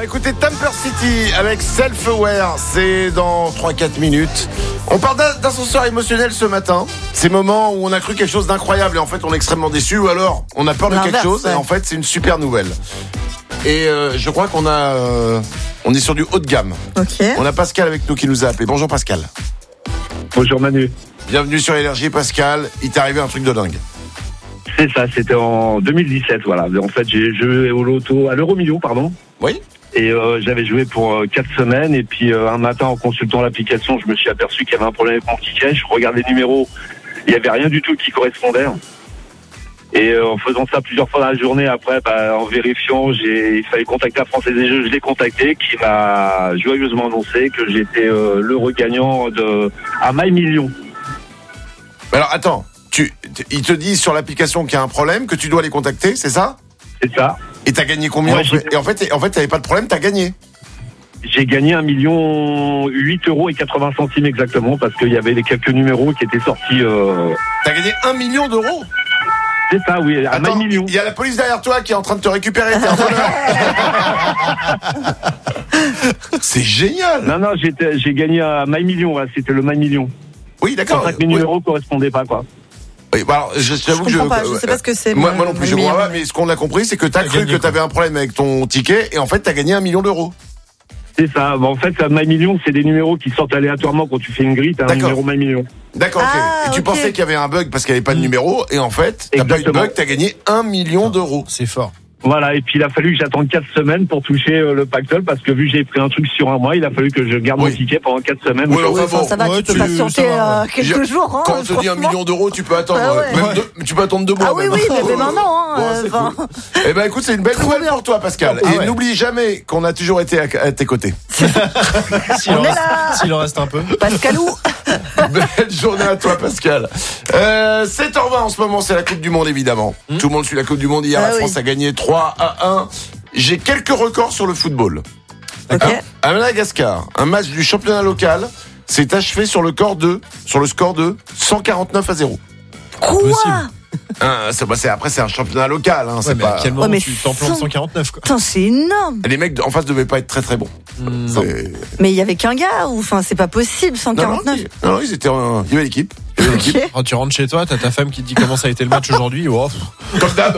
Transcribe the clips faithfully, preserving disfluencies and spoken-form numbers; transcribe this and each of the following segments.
écouter Temper City avec Self-Aware, c'est dans trois à quatre minutes. On parle d'ascenseur émotionnel ce matin. Ces moments où on a cru quelque chose d'incroyable et en fait on est extrêmement déçu, ou alors on a peur de quelque chose ouais. et en fait c'est une super nouvelle. Et euh, je crois qu'on a, euh, on est sur du haut de gamme. Okay. On a Pascal avec nous qui nous a appelé. Bonjour Pascal. Bonjour Manu. Bienvenue sur Énergie Pascal. Il t'est arrivé un truc de dingue. C'est ça, c'était en deux mille dix-sept, voilà. En fait, j'ai joué au loto, à l'euro million, pardon. Oui. Et euh, j'avais joué pour euh, quatre semaines. Et puis euh, un matin, en consultant l'application, je me suis aperçu qu'il y avait un problème avec mon ticket. Je regarde les numéros, il n'y avait rien du tout qui correspondait. Et euh, en faisant ça plusieurs fois dans la journée, après, bah, en vérifiant, j'ai, il fallait contacter la Française des Jeux. Je l'ai contacté, qui m'a joyeusement annoncé que j'étais euh, l'heureux gagnant de à My Million. Alors attends. Tu, ils te disent sur l'application qu'il y a un problème, que tu dois les contacter, c'est ça ? C'est ça. Et t'as gagné combien ? Ouais, Et en fait, en fait, t'avais pas de problème, t'as gagné. J'ai gagné un million huit euros et quatre-vingts centimes exactement, parce qu'il y avait les quelques numéros qui étaient sortis. Euh... T'as gagné un million d'euros ? C'est ça, oui. À Attends, My Million. Il y a la police derrière toi qui est en train de te récupérer. T'es un voleur. C'est génial. Non, non, j'étais, j'ai gagné à My Million. Ouais, c'était le My Million. Oui, d'accord. cinq mille oui. euros correspondaient pas, quoi. Oui, bah alors, je, j'avoue je que je, pas, je sais pas ce que c'est. Moi, moi, moi non plus, je comprends pas. Mais ce qu'on a compris, c'est que t'as, t'as cru gagné, que t'avais un problème avec ton ticket et en fait, t'as gagné un million d'euros. C'est ça. Bon, en fait, à My Million, c'est des numéros qui sortent aléatoirement quand tu fais une grille. T'as un numéro My Million. D'accord. Okay. Ah, et tu okay. pensais qu'il y avait un bug parce qu'il n'y avait pas de numéro et en fait, t'as pas eu de bug, t'as gagné un million d'euros. C'est fort. Voilà, et puis il a fallu que j'attende quatre semaines pour toucher euh, le pactole, parce que vu que j'ai pris un truc sur un mois, il a fallu que je garde oui. mon ticket pendant quatre semaines. Oui, oui, enfin, ça va, ouais, tu peux tu, patienter euh, quelques j'ai, jours. Hein, quand on te dit un million d'euros, tu peux attendre, ah ouais. même deux, tu peux attendre deux mois. Ah oui, même. oui, mais, mais maintenant. Hein, bon, c'est enfin... cool. Eh ben écoute, c'est une belle nouvelle pour toi, Pascal. Ah, et ouais. n'oublie jamais qu'on a toujours été à, à tes côtés. S'il en, reste, s'il en reste un peu. Pascalou. Belle journée à toi, Pascal. Euh, sept heures vingt en ce moment, c'est la Coupe du Monde, évidemment. Mmh. Tout le monde suit la Coupe du Monde. Hier, ah, la France oui. a gagné trois à un. J'ai quelques records sur le football. Okay. À Madagascar, un match du championnat local s'est achevé sur le score de, sur le score de cent quarante-neuf à zéro. Quoi ? Hein, c'est, bah, c'est, après, c'est un championnat local. Hein, ouais, c'est mais pas... à quel moment ouais, tu t'emplantes cent quarante-neuf quoi. Putain, c'est énorme. Les mecs en face devaient pas être très très bons. Mmh, mais il y avait qu'un gars, ou enfin, c'est pas possible, cent quarante-neuf. Non, non, non, ils étaient en... il y avait l'équipe. Il y avait l'équipe. Okay. Quand tu rentres chez toi, t'as ta femme qui te dit comment ça a été le match aujourd'hui. Oh. Comme d'hab.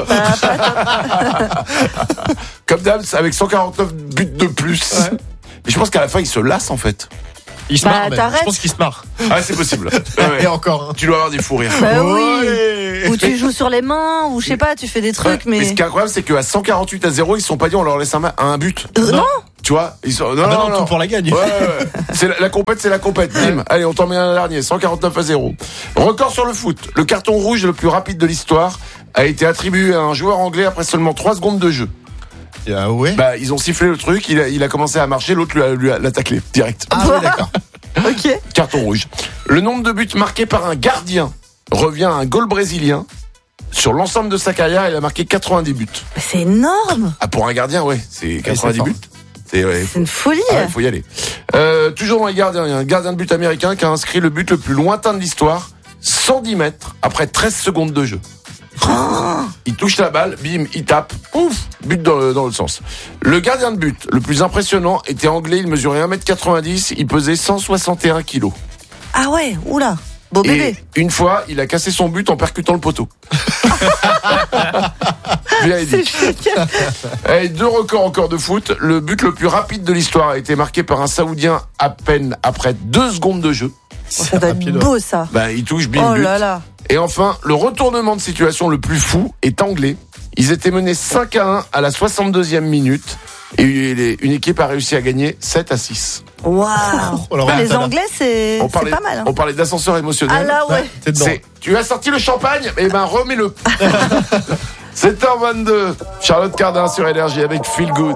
Comme d'hab, avec cent quarante-neuf buts de plus. Ouais. Mais je pense qu'à la fin, ils se lassent en fait. Il se bah, marre, je pense qu'il se marre. Ah, c'est possible. Ouais. Et encore. Hein. Tu dois avoir des fous rires. Bah oui. Ou tu joues sur les mains, ou je sais pas, tu fais des trucs, ouais. mais. Mais ce qui est incroyable, c'est qu'à cent quarante-huit à zéro, ils se sont pas dit on leur laisse un, ma- un but. Euh, non. Tu vois, ils sont. Non, ah bah non, non, tout pour la gagne. Ouais, ouais. C'est la, la compète, c'est la compète. Bim. Allez, on t'en met un dernier. cent quarante-neuf à zéro. Record sur le foot. Le carton rouge le plus rapide de l'histoire a été attribué à un joueur anglais après seulement trois secondes de jeu. Ah ouais. Bah, ils ont sifflé le truc, il a, il a commencé à marcher, l'autre lui a, lui a, l'a taclé direct. Ah ouais, d'accord. Ok. Carton rouge. Le nombre de buts marqués par un gardien revient à un goal brésilien. Sur l'ensemble de sa carrière, il a marqué quatre-vingt-dix buts. C'est énorme. Ah, pour un gardien, ouais, c'est quatre-vingt-dix ouais, buts. C'est, ouais, c'est une folie. Il ah, faut y aller. Euh, toujours dans les gardiens, il y a un gardien de but américain qui a inscrit le but le plus lointain de l'histoire, cent dix mètres, après treize secondes de jeu. Oh. Il touche la balle, bim, il tape, ouf, but dans, le, dans l'autre sens. Le gardien de but le plus impressionnant était anglais, il mesurait un mètre quatre-vingt-dix, il pesait cent soixante et un kilos. Ah ouais, oula, beau et bébé. Une fois, il a cassé son but en percutant le poteau. Bien dit. Et deux records encore de foot. Le but le plus rapide de l'histoire a été marqué par un Saoudien à peine après deux secondes de jeu. Ça doit être beau, ça. Ben, il touche, bim, oh but. Là là. Et enfin, le retournement de situation le plus fou est anglais. Ils étaient menés cinq à un à la soixante-deuxième minute. Et une équipe a réussi à gagner sept à six. Waouh. Wow. Les Anglais, c'est, on parlait, c'est pas mal. Hein. On parlait d'ascenseur émotionnel. Ah là, ouais. ouais c'est, tu as sorti le champagne, eh ben remets-le. sept heures vingt-deux. Charlotte Cardin sur Énergie avec Feel Good.